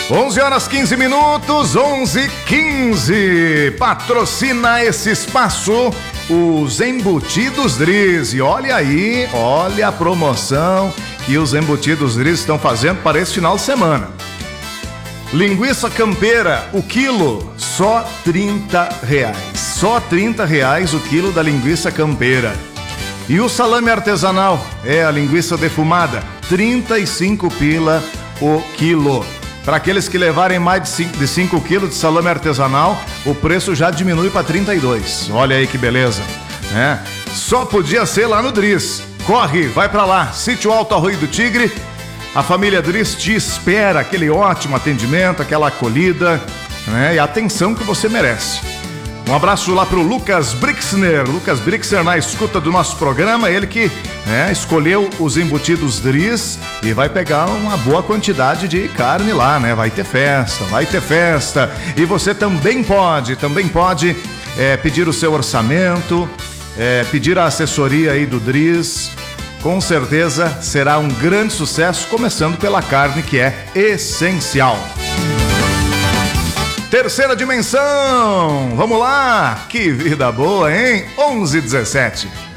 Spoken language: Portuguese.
11 horas 15 minutos, 11:15. Patrocina esse espaço os Embutidos Drizzy. Olha aí, olha a promoção que os Embutidos Drizzy estão fazendo para esse final de semana. Linguiça campeira, o quilo, só R$30. Só R$30 o quilo da linguiça campeira. E o salame artesanal, a linguiça defumada, 35 pila o quilo. Para aqueles que levarem mais de 5 quilos de salame artesanal, o preço já diminui para 32. Olha aí que beleza, né? Só podia ser lá no Drizzy. Corre, vai para lá, Sítio Alto Arroio do Tigre. A família Drizzy te espera, aquele ótimo atendimento, aquela acolhida, né? E a atenção que você merece. Um abraço lá pro Lucas Brixner. Lucas Brixner na escuta do nosso programa. Ele que escolheu os embutidos Drizzy e vai pegar uma boa quantidade de carne lá, né? Vai ter festa. E você também pode pedir o seu orçamento, pedir a assessoria aí do Drizzy. Com certeza será um grande sucesso, começando pela carne, que é essencial. Terceira dimensão, vamos lá, que vida boa, hein? 11:17.